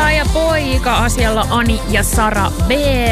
Virta ja poika, asialla Ani ja Sara B.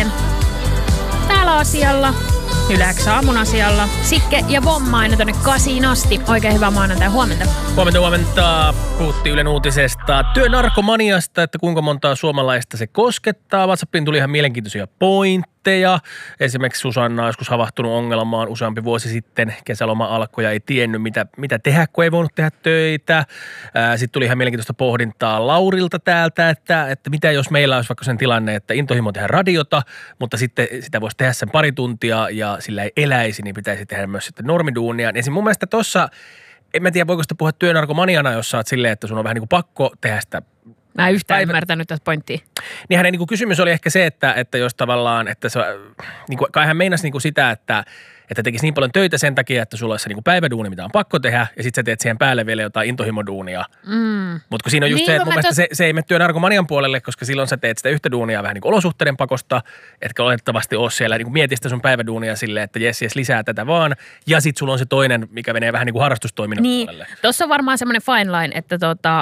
Täällä asialla, Yle X aamun asialla, Sikke ja Vomma aina tonne 8 asti. Oikein hyvää maanantai, huomenta. Huomenta. Puhuttiin Ylen uutisesta työnarkomaniasta, että kuinka montaa suomalaista se koskettaa. WhatsAppiin tuli ihan mielenkiintoisia pointteja. Esimerkiksi Susanna on joskus havahtunut ongelmaan useampi vuosi sitten. Kesäloma alkoi ja ei tiennyt, mitä tehdä, kun ei voinut tehdä töitä. Sitten tuli ihan mielenkiintoista pohdintaa Laurilta täältä, että mitä jos meillä olisi vaikka sen tilanne, että intohimo tehdä radiota, mutta sitten sitä voisi tehdä sen pari tuntia ja sillä ei eläisi, niin pitäisi tehdä myös sitten normiduunia. Niin mun mielestä tuossa, en mä tiedä voiko sitä puhua työnarkomaniana, jos sä oot silleen, että sun on vähän niin kuin pakko tehdä sitä. Mä en yhtään ymmärtänyt tästä pointtia. Niin hänen niin kuin kysymys oli ehkä se, että jos tavallaan, että se, niin kuin, kai hän meinasi niin kuin sitä, että tekisi niin paljon töitä sen takia, että sulla olisi se niin kuin päiväduuni, mitä on pakko tehdä, ja sitten sä teet siihen päälle vielä jotain intohimoduunia. Mutta kun siinä on just niin, se, että mun mielestä se ei mene työnarkomanian puolelle, koska silloin sä teet sitä yhtä duunia vähän niin kuin olosuhteiden pakosta, etkä olettavasti ole siellä niin kuin mieti sitä sun päiväduunia silleen, että jes, lisää tätä vaan, ja sitten sulla on se toinen, mikä menee vähän niin kuin harrastustoiminnan puolelle. Tuossa on varmaan semmoinen fine line, että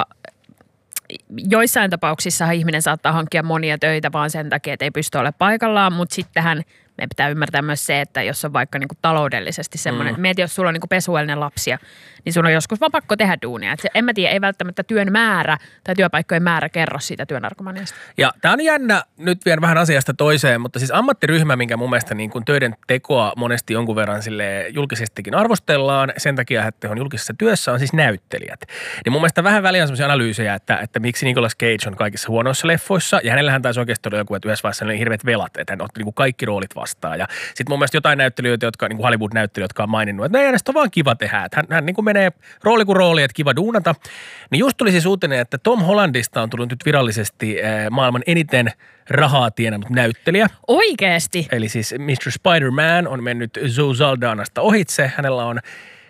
joissain tapauksissa ihminen saattaa hankkia monia töitä vaan sen takia, että ei pysty olemaan paikallaan, mutta sittenhän me pitää ymmärtää myös se, että jos on vaikka niinku taloudellisesti semmoinen, mieti jos sulla on niinku pesuellinen lapsia, niin sun on joskus vaan pakko tehdä duunia. Et en mä tiedä, ei välttämättä työn määrä tai työpaikkojen määrä kerro siitä työnarkomaniasta. Ja tää on jännä, nyt vielä vähän asiasta toiseen, mutta siis ammattiryhmä, minkä mun mielestä niin kuin töiden tekoa monesti jonkun verran julkisestikin arvostellaan sen takia, että on julkisessa työssä on siis näyttelijät. Niin mun mielestä vähän väliä on sellaisia analyysejä, että miksi Nicolas Cage on kaikissa huonoissa leffoissa, ja hänellähän taisi oikeasti olla joku, että yhdessä vaiheessa oli hirveät velat, että hän otti niin kuin kaikki roolit vastaan. Ja sitten mun mielestä jotain näyttelijöitä, jotka niin kuin Hollywood-näyttelijöitä, jotka on maininnut, että näistä on vaan kiva tehdä, että hän niin kuin menee rooli kuin rooli, että kiva duunata. Niin just tuli siis uutinen, että Tom Hollandista on tullut nyt virallisesti maailman eniten rahaa tienannut näyttelijä. Oikeesti? Eli siis Mr. Spider-Man on mennyt Zoe Saldanasta ohitse. Hänellä on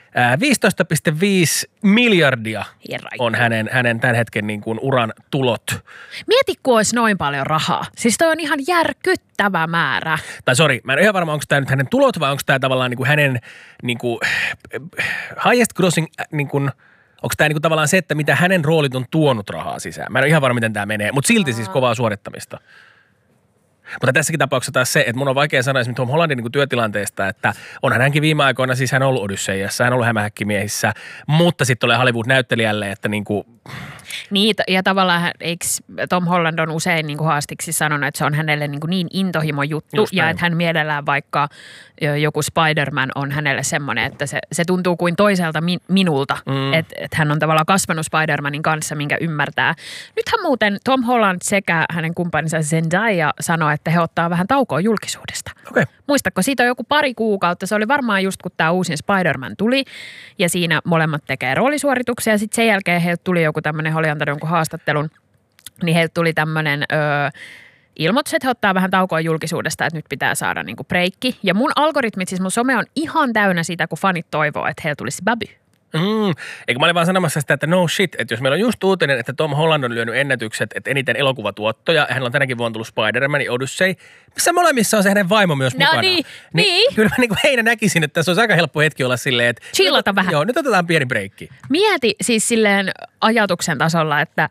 15,5 miljardia on hänen tämän hetken niin kuin uran tulot. Mieti, kun olisi noin paljon rahaa. Siis toi on ihan järkyttävä määrä. Tai sori, mä en ole ihan varma, onko tämä nyt hänen tulot vai onko tämä tavallaan niin kuin hänen niin kuin highest grossing, niin kuin, onko tämä niin kuin tavallaan se, että mitä hänen roolit on tuonut rahaa sisään. Mä en ole ihan varma, miten tämä menee, mutta silti siis kovaa suorittamista. Mutta tässäkin tapauksessa taas se, että mun on vaikea sanoa esimerkiksi Tom Hollandin niin kuin työtilanteesta, että onhan hänkin viime aikoina, siis hän on ollut Odysseiassa, hän on ollut Hämähäkkimiehissä, mutta sitten tulee Hollywood-näyttelijälle, että niin kuin niin, ja tavallaan eikö Tom Holland on usein niin kuin haastiksi sanonut, että se on hänelle niin intohimo juttu, ja että hän mielellään vaikka joku Spider-Man on hänelle semmoinen, että se tuntuu kuin toiselta minulta, että hän on tavallaan kasvanut Spider-Manin kanssa, minkä ymmärtää. Nythän muuten Tom Holland sekä hänen kumppaninsa Zendaya sanoi, että he ottaa vähän taukoa julkisuudesta. Okay. Muistatko, siitä on joku pari kuukautta, se oli varmaan just kun tämä uusin Spider-Man tuli, ja siinä molemmat tekee roolisuorituksia, ja sitten sen jälkeen heiltä tuli joku tämmöinen, he oli antanut jonkun haastattelun, niin heiltä tuli tämmöinen ilmoitus, että he ottaa vähän taukoa julkisuudesta, että nyt pitää saada niinku breikki. Ja mun algoritmit, siis mun some on ihan täynnä sitä, kun fanit toivoo, että heillä tulisi Baby. Eikö mä olin vaan sanomassa sitä, että no shit, että jos meillä on just uutinen, että Tom Holland on lyönyt ennätykset, että eniten elokuvatuottoja, hänellä on tänäkin vuonna tullut Spider-Man ja Odyssey, missä molemmissa on se hänen vaimo myös mukana. Niin. Kyllä mä niin kuin heinä näkisin, että se olisi aika helppo hetki olla silleen, että chillata vähän. Joo, nyt otetaan pieni breikki. Mieti siis silleen ajatuksen tasolla, että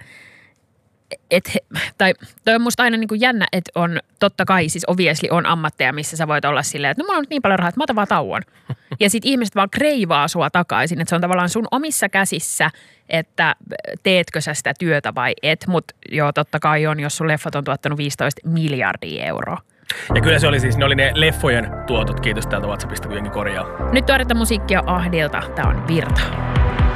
toi on musta aina niin kuin jännä, että on totta kai siis obviously on ammatteja, missä sä voit olla silleen, että no mulla on nyt niin paljon rahaa, että mä otan vaan tauon. Ja sit ihmiset vaan kreivaa sua takaisin, että se on tavallaan sun omissa käsissä, että teetkö sä sitä työtä vai et. Mutta joo, totta kai on, jos sun leffat on tuottanut 15 miljardia euroa. Ja kyllä se oli siis, ne oli ne leffojen tuotot, kiitos täältä WhatsAppista, kun jengi korjaa. Nyt tuoreita musiikkia Ahdilta, tää on Virta.